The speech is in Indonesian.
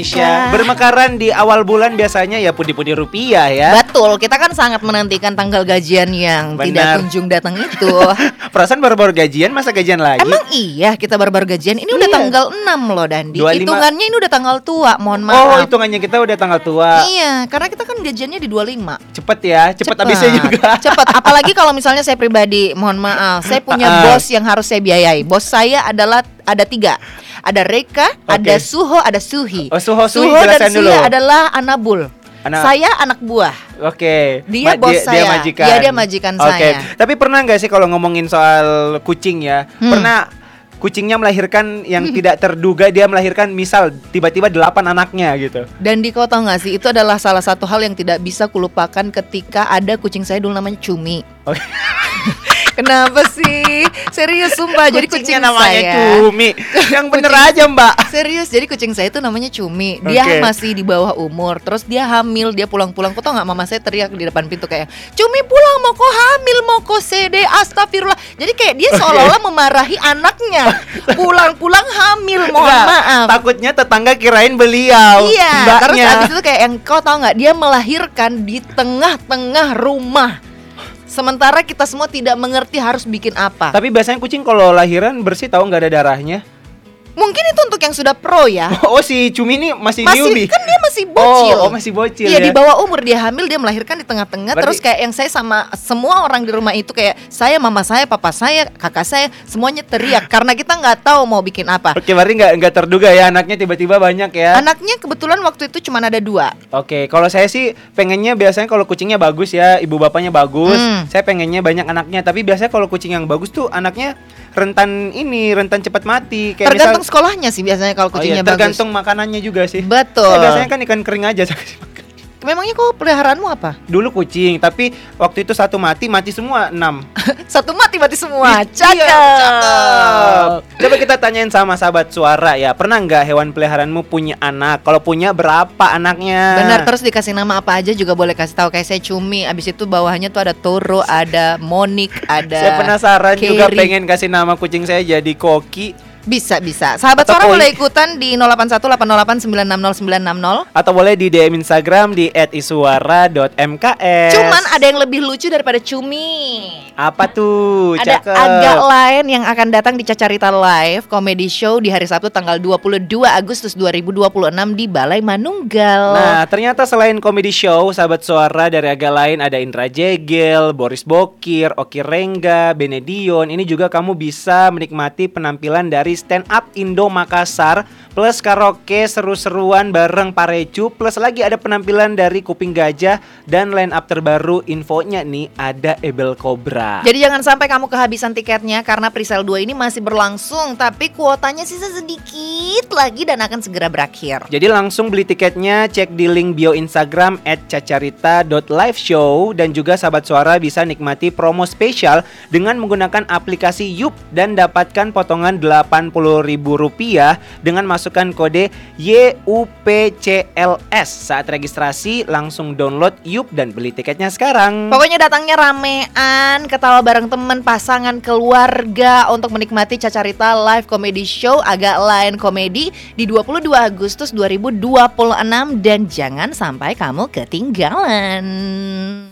Bermekaran di awal bulan biasanya ya pundi-pundi rupiah ya. Betul, kita kan sangat menantikan tanggal gajian yang tidak kunjung datang itu. Perasaan baru-baru gajian, masa gajian lagi? Emang iya kita baru-baru gajian. Ini udah tanggal 6 loh Dandi. 25. Hitungannya ini udah tanggal tua, mohon maaf. Oh, hitungannya kita udah tanggal tua. Iya, karena kita kan gajiannya di 25. Cepet ya, cepet habisnya juga. Cepet, apalagi kalau misalnya saya pribadi, mohon maaf, saya punya bos yang harus saya biayai. Bos saya adalah ada 3. Ada Reka, ada Suho, ada Suhi. Oh, Suho dan Suhi Suhi adalah Anabul. Saya anak buah. Oke. Dia bos saya. Dia majikan. Iya, dia majikan saya. Tapi pernah nggak sih kalau ngomongin soal kucing ya? Pernah kucingnya melahirkan yang tidak terduga, dia melahirkan misal tiba-tiba 8 anaknya gitu. Dan kau tahu nggak sih, itu adalah salah satu hal yang tidak bisa kulupakan ketika ada kucing saya dulu namanya Cumi. Kenapa sih? Serius sumpah. Jadi kucing namanya saya Cumi. Yang bener aja Mbak. Serius, jadi kucing saya itu namanya Cumi. Dia masih di bawah umur. Terus dia hamil, dia pulang-pulang. Kau tau gak mama saya teriak di depan pintu kayak, Cumi pulang, mau kok hamil, mau kok sede, astagfirullah. Jadi kayak dia seolah-olah memarahi anaknya. Pulang-pulang hamil, mohon maaf. Takutnya tetangga kirain beliau. Iya, mbaknya. terus abis itu kayak yang kau tau gak, dia melahirkan di tengah-tengah rumah. Sementara kita semua tidak mengerti harus bikin apa. Tapi biasanya kucing kalau lahiran bersih tahu nggak ada darahnya. Mungkin itu untuk yang sudah pro ya. Oh, si Cumi ini masih newbie. Kan dia masih bocil. Oh, masih bocil ya. Iya, di bawah umur, dia hamil, dia melahirkan di tengah-tengah. Terus kayak yang saya sama semua orang di rumah itu, kayak saya, mama saya, papa saya, kakak saya, semuanya teriak karena kita nggak tahu mau bikin apa. Oke, berarti nggak terduga ya anaknya tiba-tiba banyak ya. Anaknya kebetulan waktu itu cuma ada 2. Oke, kalau saya sih pengennya biasanya kalau kucingnya bagus ya, ibu bapaknya bagus, saya pengennya banyak anaknya. Tapi biasanya kalau kucing yang bagus tuh anaknya rentan cepat mati. Kayak tergantung sekolahnya sih biasanya kalau kucingnya bagus. Tergantung makanannya juga sih. Betul. Biasanya kan ikan kering aja. Memangnya kok peliharaanmu apa? Dulu kucing, tapi waktu itu 1 mati semua 6. 1 mati semua. Cakep. Coba kita tanyain sama sahabat suara ya. Pernah nggak hewan peliharaanmu punya anak? Kalau punya berapa anaknya? Benar, terus dikasih nama apa aja juga boleh kasih tahu. Kayak saya Cumi, abis itu bawahnya tuh ada Toro, ada Monik, ada Saya penasaran Kerry. juga pengen kasih nama kucing saya jadi Koki. Bisa. Sahabat suara boleh ikutan di 081808960960 atau boleh di DM Instagram di @isuara.mks. Cuman ada yang lebih lucu daripada Cumi. Apa tuh? Ada agak lain yang akan datang di Cacarita Live Comedy Show di hari Sabtu tanggal 22 Agustus 2026 di Balai Manunggal. Nah, ternyata selain comedy show, sahabat suara dari agak lain ada Indra Jegel, Boris Bokir, Oki Rengga, Benedion. Ini juga kamu bisa menikmati penampilan dari stand up Indo Makassar plus karaoke seru-seruan bareng Parecu, plus lagi ada penampilan dari Kuping Gajah dan line up terbaru infonya nih ada Ebel Cobra. Jadi jangan sampai kamu kehabisan tiketnya karena presale 2 ini masih berlangsung, tapi kuotanya sisa sedikit lagi dan akan segera berakhir. Jadi langsung beli tiketnya, cek di link bio Instagram @cacarita.liveshow, dan juga sahabat suara bisa nikmati promo spesial dengan menggunakan aplikasi Yup dan dapatkan potongan Rp80.000 dengan masukkan kode YUPCLS saat registrasi. Langsung download Yup dan beli tiketnya sekarang. Pokoknya datangnya ramean, ketawa bareng teman, pasangan, keluarga untuk menikmati Cacarita Live Comedy Show agak lain komedi di 22 Agustus 2026 dan jangan sampai kamu ketinggalan.